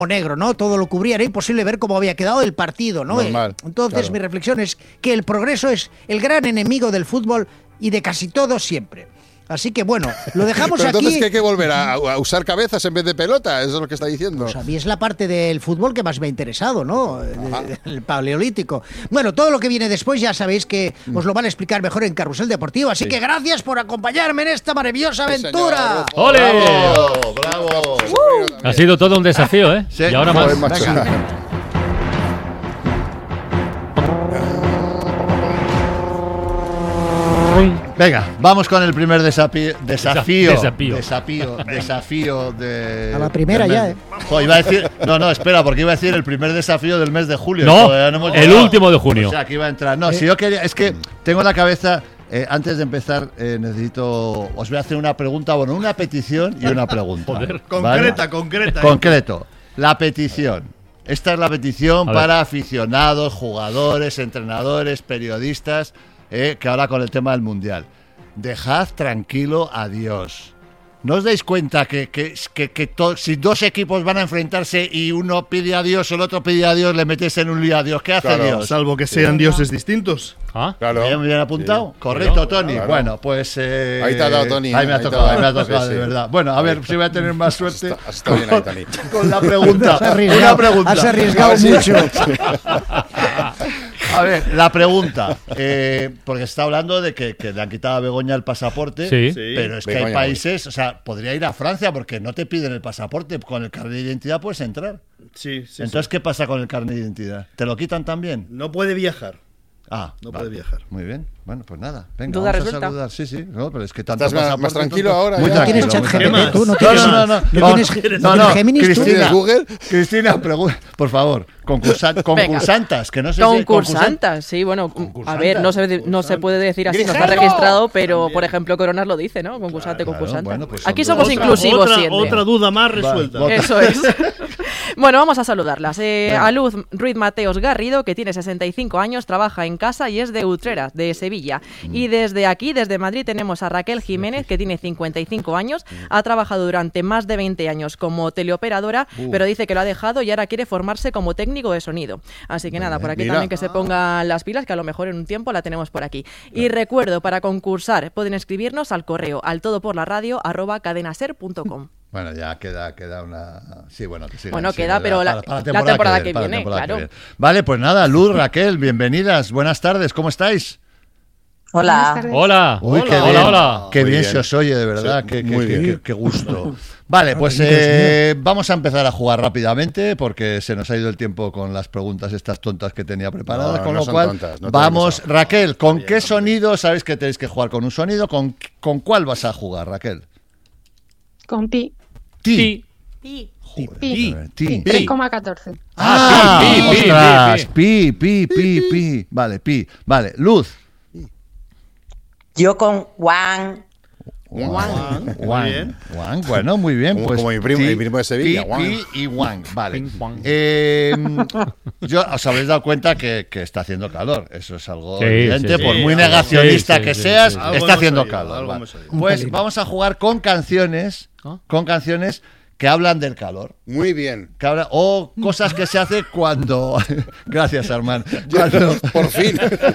negro, ¿no? Todo lo cubría, era imposible ver cómo había quedado el partido, ¿no? Normal, Entonces, claro. mi reflexión es que el progreso es el gran enemigo del fútbol y de casi todo siempre. Así que bueno, lo dejamos Pero entonces aquí. que hay que volver a usar cabezas en vez de pelota, eso es lo que está diciendo. Pues a mí es la parte del fútbol que más me ha interesado, ¿no? El paleolítico. Bueno, todo lo que viene después ya sabéis que os lo van a explicar mejor en Carrusel Deportivo, así que gracias por acompañarme en esta maravillosa aventura. Señor. ¡Ole! ¡Bravo! ¡Bravo! Ha sido todo un desafío, ¿eh? Sí. Y ahora Joder, más. macho. Venga, vamos con el primer desafío de... A la primera del ya, mes. Jo, iba a decir, no, espera, porque iba a decir el primer desafío del mes de julio. No, Todavía hemos el llegado. último de junio. O sea, que iba a entrar. No, si yo quería, es que tengo en la cabeza, antes de empezar, os voy a hacer una pregunta, bueno, una petición y una pregunta. Joder. ¿vale? Concreta. Concreto. La petición. Esta es la petición A ver. para aficionados, jugadores, entrenadores, periodistas, que ahora con el tema del Mundial. Dejad tranquilo a Dios. ¿No os dais cuenta que si dos equipos van a enfrentarse y uno pide a Dios o el otro pide a Dios, le metes en un lío a Dios? ¿Qué hace Claro. Dios? Salvo que sean dioses distintos. ¿Ah? Claro. ¿Bien, bien apuntado? Correcto, Tony. Claro. Bueno, pues... Ahí te ha dado, Tony. Ahí me ha Ahí te tocado, ha dado. de Sí. verdad. Bueno, a ver si voy a tener más suerte Está bien ahí, Tony. con la pregunta. Has arriesgado, Una pregunta. has arriesgado A ver si- mucho. A ver, la pregunta. Porque se está hablando de que le han quitado a Begoña el pasaporte. Sí. Pero es que Begoña, hay países, o sea, podría ir a Francia porque no te piden el pasaporte. Con el carnet de identidad puedes entrar. Sí. Entonces, ¿qué pasa con el carnet de identidad? ¿Te lo quitan también? No puede viajar. Ah, No vale. puede viajar. Muy bien. Bueno, pues nada. Venga, Duda vamos resuelta. a saludar. Sí. No, pero es que tanto ¿Estás más pasaporte, tranquilo tanto- ahora? Muy Ya? ¿No tienes tranquilo, chat muy ¿Qué GPT? más? ¿Tú no ¿Qué tienes, más? ¿no Vamos. tienes, No, ¿no tienes Géminis tú? Cristina, ¿Tienes Google? Cristina, concursantas, que no sé si... Concursantas, sí, bueno, a ver, no se puede decir así, no está registrado, pero por ejemplo Coronas lo dice, ¿no? Concursante, Claro, concursante. bueno, pues Aquí son somos dos. inclusivos siempre. Otra duda más resuelta. Vale, Eso es. Bueno, vamos a saludarlas. A Luz Ruiz Mateos Garrido, que tiene 65 años, trabaja en casa y es de Utrera, de Sevilla. Y desde aquí, desde Madrid, tenemos a Raquel Jiménez, que tiene 55 años, ha trabajado durante más de 20 años como teleoperadora, pero dice que lo ha dejado y ahora quiere formarse como técnico de sonido. Así que nada, por aquí Mira. también que se pongan las pilas, que a lo mejor en un tiempo la tenemos por aquí. Y recuerdo, para concursar, pueden escribirnos al correo altodoporlaradio@cadenaser.com. Bueno, ya queda una... Sí, bueno, que siga. Bueno, queda, pero la temporada que viene, claro. Vale, pues nada, Luz, Raquel, bienvenidas. Buenas tardes, ¿cómo estáis? Hola. Hola. Uy, qué Hola, bien. hola. Qué Muy bien bien. se os oye, de verdad. Sí, muy bien. Qué gusto. Vale, pues vamos a empezar a jugar rápidamente porque se nos ha ido el tiempo con las preguntas estas tontas que tenía preparadas. No, con no lo son cual, tontas, no te vamos, hagas eso. Raquel, ¿con qué sonido? Sabéis que tenéis que jugar con un sonido. ¿Con cuál vas a jugar, Raquel? Con pi. Sí. Joder, Pi. a ver, ti. 3,14. Ah, pi, pi, ostras, pi, pi. Vale, pi. Vale, Luz. Yo con Juan. Juan. Muy bien. Juan, bueno, muy bien. Como- Pues como mi primo de Sevilla, Pi, Juan. Pi y Juan, vale. Ping, Juan. Yo os habréis dado cuenta que está haciendo calor. Eso es algo Sí, evidente. sí, por sí. muy Algo- negacionista sí, que sí, seas, sí, sí. Algo está hemos haciendo oído, calor. algo vale. hemos oído. Pues peligro. vamos a jugar con canciones que hablan del calor. Muy bien. O cosas que se hace cuando... Gracias, Armand. Cuando, Por fin.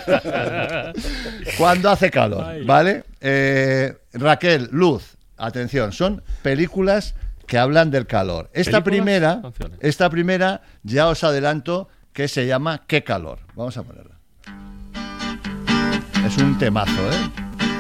cuando hace calor, ¿vale? Raquel, Luz, atención, son películas que hablan del calor. Esta ¿Películas? Canciones. primera, ya os adelanto que se llama ¿Qué calor? Vamos a ponerla. Es un temazo, ¿eh?